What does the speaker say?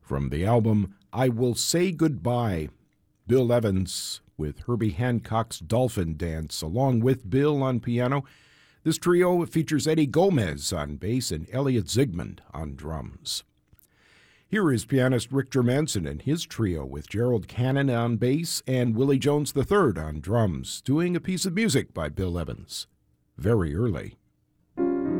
from the album I Will Say Goodbye. Bill Evans with Herbie Hancock's Dolphin Dance, along with Bill on piano. This trio features Eddie Gomez on bass and Elliot Zygmunt on drums. Here is pianist Rick Germanson and his trio with Gerald Cannon on bass and Willie Jones III on drums, doing a piece of music by Bill Evans, Very Early.